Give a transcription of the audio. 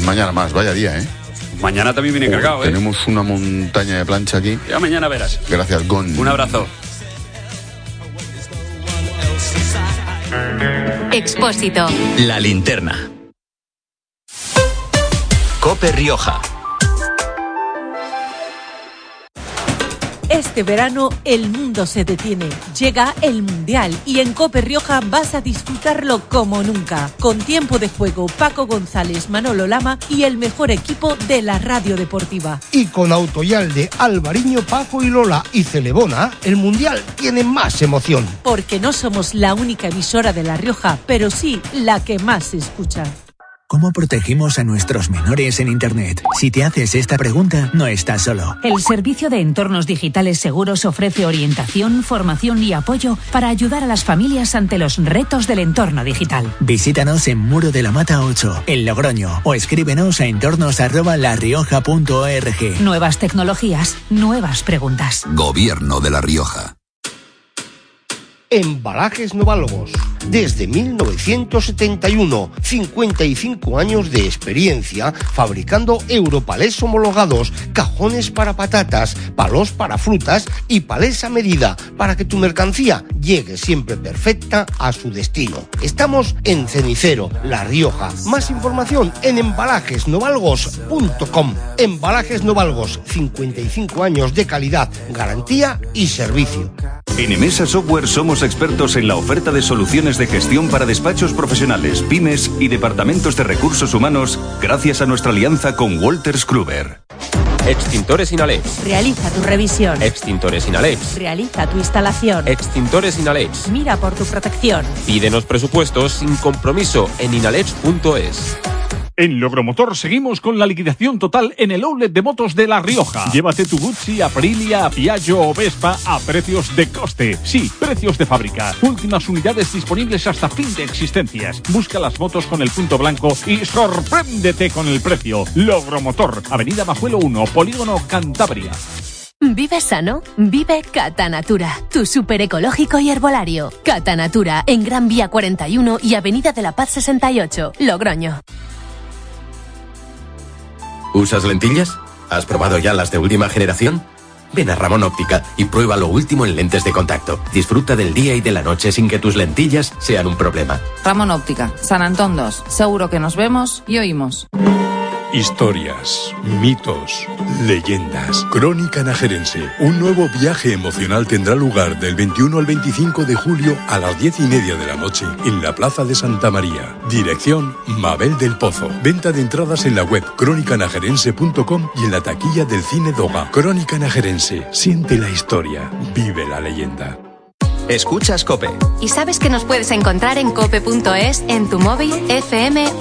Mañana más, vaya día, ¿eh? Mañana también viene cargado, ¿eh? Tenemos una montaña de plancha aquí. Ya mañana verás. Gracias, Gon. Un abrazo. Expósito. La linterna. COPE Rioja. Este verano el mundo se detiene. Llega el Mundial y en COPE Rioja vas a disfrutarlo como nunca. Con tiempo de juego, Paco González, Manolo Lama y el mejor equipo de la radio deportiva. Y con Autoyal de Alvariño, Paco y Lola y Celebona, el Mundial tiene más emoción. Porque no somos la única emisora de La Rioja, pero sí la que más se escucha. ¿Cómo protegimos a nuestros menores en Internet? Si te haces esta pregunta, no estás solo. El Servicio de Entornos Digitales Seguros ofrece orientación, formación y apoyo para ayudar a las familias ante los retos del entorno digital. Visítanos en Muro de la Mata 8, en Logroño, o escríbenos a entornos@larioja.org. Nuevas tecnologías, nuevas preguntas. Gobierno de La Rioja. Embalajes Novalgos. Desde 1971, 55 años de experiencia fabricando europalés homologados, cajones para patatas, palos para frutas y palés a medida para que tu mercancía llegue siempre perfecta a su destino. Estamos en Cenicero, La Rioja. Más información en embalajesnovalgos.com. Embalajes Novalgos, 55 años de calidad, garantía y servicio. En Emesa Software somos expertos en la oferta de soluciones de gestión para despachos profesionales, pymes y departamentos de recursos humanos gracias a nuestra alianza con Wolters Kluwer. Extintores Inalex. Realiza tu revisión. Extintores Inalex. Realiza tu instalación. Extintores Inalex. Mira por tu protección. Pídenos presupuestos sin compromiso en inalex.es. En Logromotor seguimos con la liquidación total en el outlet de motos de La Rioja. Llévate tu Guzzi, Aprilia, Piaggio o Vespa a precios de coste. Sí, precios de fábrica. Últimas unidades disponibles hasta fin de existencias. Busca las motos con el punto blanco y sorpréndete con el precio. Logromotor, Avenida Majuelo 1, Polígono Cantabria. Vive sano, vive Catanatura, tu súper ecológico y herbolario. Catanatura, en Gran Vía 41 y Avenida de la Paz 68, Logroño. ¿Usas lentillas? ¿Has probado ya las de última generación? Ven a Ramón Óptica y prueba lo último en lentes de contacto. Disfruta del día y de la noche sin que tus lentillas sean un problema. Ramón Óptica, San Antón 2. Seguro que nos vemos y oímos. Historias, mitos, leyendas. Crónica Najerense. Un nuevo viaje emocional tendrá lugar del 21 al 25 de julio a las 10:30 de la noche en la Plaza de Santa María. Dirección Mabel del Pozo. Venta de entradas en la web crónicanajerense.com y en la taquilla del Cine Doga. Crónica Najerense. Siente la historia. Vive la leyenda. Escuchas COPE. ¿Y sabes que nos puedes encontrar en cope.es, en tu móvil, FM